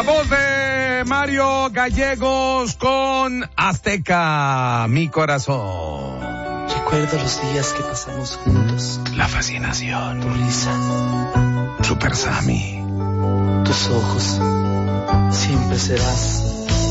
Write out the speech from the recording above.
La voz de Mario Gallegos con Azteca, mi corazón. Recuerdo los días que pasamos juntos. La fascinación. Tu risa. Super Sammy. Tus ojos. Siempre serás